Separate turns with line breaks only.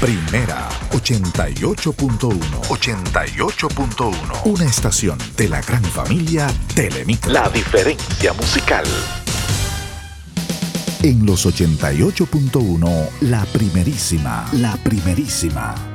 Primera 88.1. 88.1. Una estación de la gran familia Telemicro. La diferencia musical. En los 88.1, la primerísima. La primerísima.